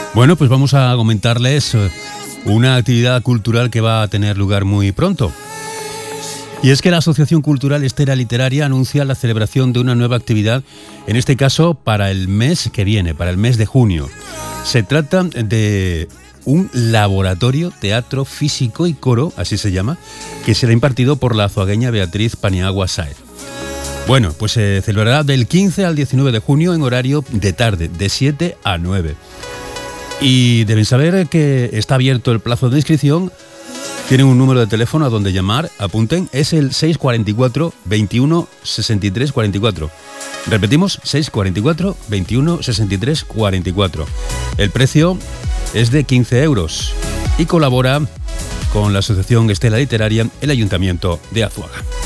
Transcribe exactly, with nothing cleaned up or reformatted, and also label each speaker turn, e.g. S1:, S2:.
S1: Bueno, pues vamos a comentarles una actividad cultural que va a tener lugar muy pronto. Y es que la Asociación Cultural Estela Literaria anuncia la celebración de una nueva actividad, en este caso para el mes que viene, para el mes de junio. Se trata de un laboratorio teatro físico y coro, así se llama, que será impartido por la azuagueña Beatriz Paniagua Sáez. Bueno, pues se celebrará del quince al diecinueve de junio en horario de tarde, de siete a nueve. Y deben saber que está abierto el plazo de inscripción. Tienen un número de teléfono a donde llamar, apunten, es el seis cuatro cuatro, veintiuno, sesenta y tres cuarenta y cuatro. Repetimos, seis cuatro cuatro, veintiuno, sesenta y tres cuarenta y cuatro. El precio es de quince euros y colabora con la Asociación Estela Literaria el Ayuntamiento de Azuaga.